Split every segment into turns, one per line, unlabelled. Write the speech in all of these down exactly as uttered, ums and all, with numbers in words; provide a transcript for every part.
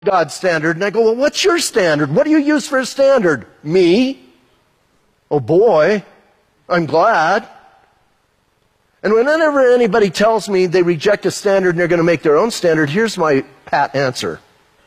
God's standard. And I go, well, what's your standard? What do you use for a standard? Me? Oh boy, I'm glad. And whenever anybody tells me they reject a standard and they're going to make their own standard, here's my pat answer.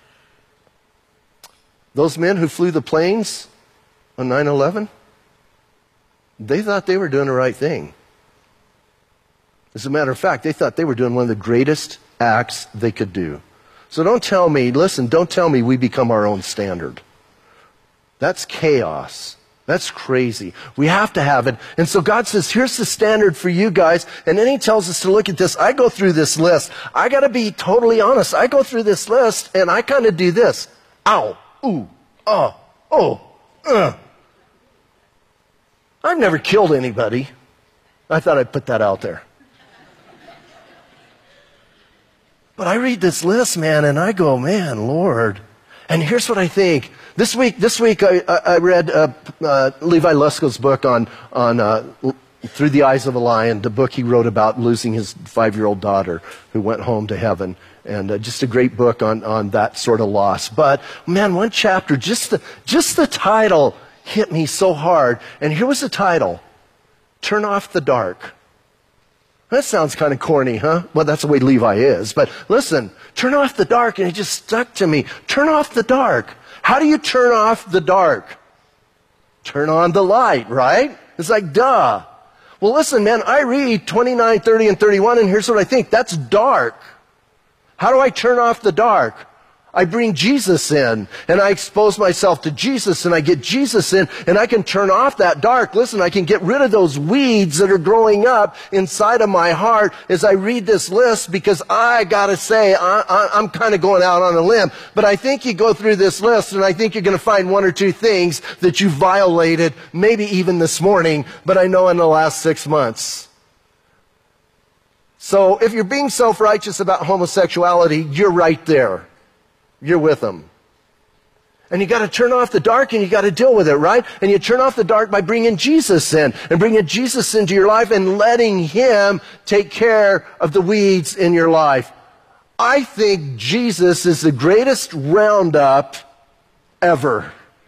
Those men who flew the planes on nine eleven, they thought they were doing the right thing. As a matter of fact, they thought they were doing one of the greatest acts they could do. So don't tell me, listen, don't tell me we become our own standard. That's chaos. That's crazy. We have to have it. And so God says, here's the standard for you guys. And then he tells us to look at this. I go through this list. I got to be totally honest. I go through this list and I kind of do this. Ow. Ooh. Oh. Oh. Uh. I've never killed anybody. I thought I'd put that out there. But I read this list, man, and I go, man, Lord. And here's what I think. This week, this week I, I read uh, uh, Levi Lusko's book on on uh, Through the Eyes of a Lion, the book he wrote about losing his five-year-old daughter who went home to heaven, and uh, just a great book on on that sort of loss. But man, one chapter, just the just the title hit me so hard. And here was the title: "Turn Off the Dark." That sounds kind of corny, huh? Well, that's the way Levi is. But listen, turn off the dark, and it just stuck to me. Turn off the dark. How do you turn off the dark? Turn on the light, right? It's like, duh. Well, listen, man, I read twenty-nine, thirty, and thirty-one, and here's what I think. That's dark. How do I turn off the dark? I bring Jesus in, and I expose myself to Jesus, and I get Jesus in, and I can turn off that dark. Listen, I can get rid of those weeds that are growing up inside of my heart as I read this list, because I gotta say, I, I, I'm kind of going out on a limb. But I think you go through this list, and I think you're going to find one or two things that you violated, maybe even this morning, but I know in the last six months. So if you're being self-righteous about homosexuality, you're right there. You're with them. And you got to turn off the dark, and you got to deal with it, right? And you turn off the dark by bringing Jesus in, and bringing Jesus into your life and letting him take care of the weeds in your life. I think Jesus is the greatest roundup ever.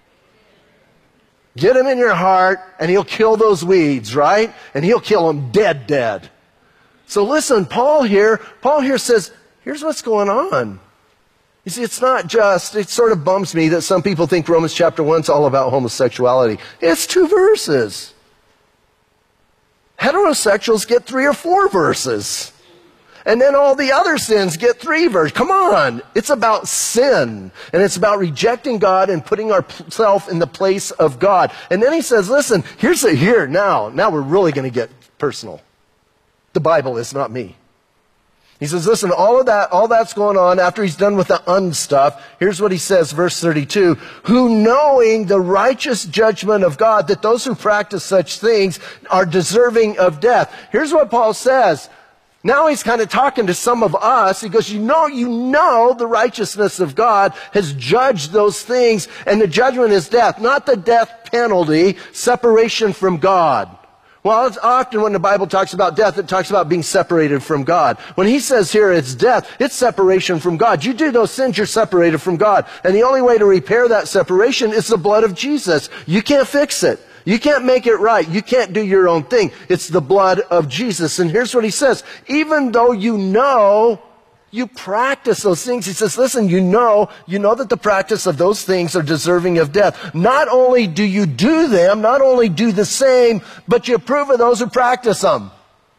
Get him in your heart, and he'll kill those weeds, right? And he'll kill them dead, dead. So listen, Paul here, Paul here says, here's what's going on. You see, it's not just, it sort of bums me that some people think Romans chapter one is all about homosexuality. It's two verses. Heterosexuals get three or four verses. And then all the other sins get three verses. Come on. It's about sin. And it's about rejecting God and putting ourselves in the place of God. And then he says, listen, here's the, here, now, now we're really going to get personal. The Bible is not me. He says, listen, all of that, all that's going on after he's done with the unstuff. Here's what he says, verse thirty-two. Who, knowing the righteous judgment of God, that those who practice such things are deserving of death. Here's what Paul says. Now he's kind of talking to some of us. He goes, you know, you know the righteousness of God has judged those things, and the judgment is death. Not the death penalty, separation from God. Well, it's often when the Bible talks about death, it talks about being separated from God. When he says here it's death, it's separation from God. You do those sins, you're separated from God. And the only way to repair that separation is the blood of Jesus. You can't fix it. You can't make it right. You can't do your own thing. It's the blood of Jesus. And here's what he says. Even though you know, you practice those things. He says, listen, you know, you know that the practice of those things are deserving of death. Not only do you do them, not only do the same, but you approve of those who practice them.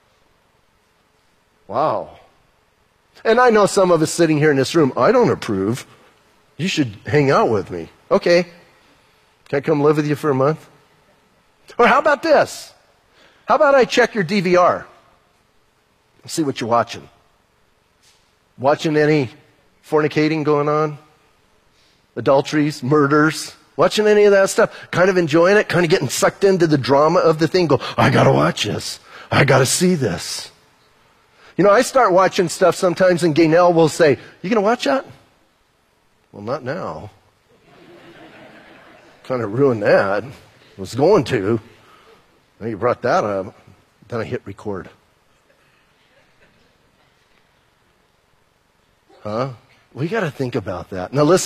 Wow. And I know some of us sitting here in this room, I don't approve. You should hang out with me. Okay. Can I come live with you for a month? Or how about this? How about I check your D V R? See what you're watching. Watching any fornicating going on? Adulteries, murders? Watching any of that stuff? Kind of enjoying it? Kind of getting sucked into the drama of the thing? Go, I gotta watch this. I gotta see this. You know, I start watching stuff sometimes and Gaynell will say, you gonna watch that? Well, not now. Kind of ruined that. Was going to. Now you brought that up. Then I hit record. Huh? We got to think about that. Now listen.